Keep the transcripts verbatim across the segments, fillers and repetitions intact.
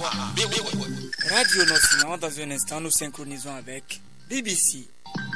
Radio Nocina, dans un instant, nous synchronisons avec B B C.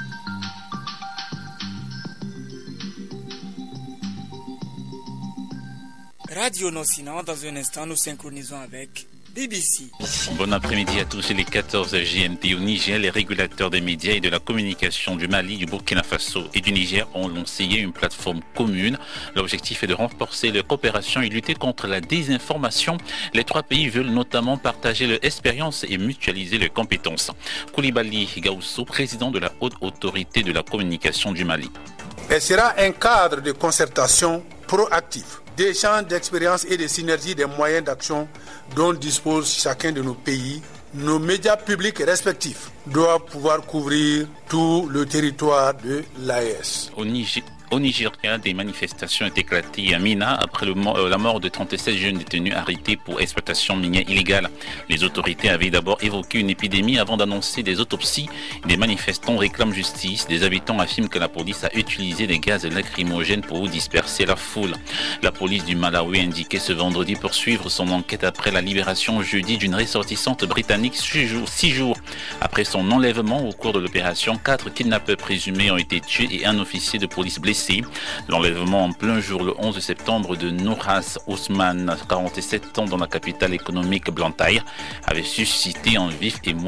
Radio Nocina, dans un instant, nous synchronisons avec B B C. Bon après-midi à tous. Il est quatorze heures G M T au Niger. Les régulateurs des médias et de la communication du Mali, du Burkina Faso et du Niger ont lancé une plateforme commune. L'objectif est de renforcer leur coopération et lutter contre la désinformation. Les trois pays veulent notamment partager leur expérience et mutualiser leurs compétences. Koulibaly Gaoussou, président de la haute autorité de la communication du Mali. Elle sera un cadre de concertation proactif, d'échange d'expériences et de synergie des moyens d'action dont dispose chacun de nos pays. Nos médias publics respectifs doivent pouvoir couvrir tout le territoire de l'A E S. Au Niger. Au Nigeria, des manifestations ont éclaté à Mina après le, euh, la mort de trente-sept jeunes détenus arrêtés pour exploitation minière illégale. Les autorités avaient d'abord évoqué une épidémie avant d'annoncer des autopsies. Des manifestants réclament justice. Des habitants affirment que la police a utilisé des gaz lacrymogènes pour disperser la foule. La police du Malawi a indiqué ce vendredi poursuivre son enquête après la libération jeudi d'une ressortissante britannique six jours, six jours après son enlèvement. Au cours de l'opération, quatre kidnappeurs présumés ont été tués et un officier de police blessé. L'enlèvement en plein jour le onze septembre de Nouras Ousmane, quarante-sept ans, dans la capitale économique Blantyre, avait suscité un vif émoi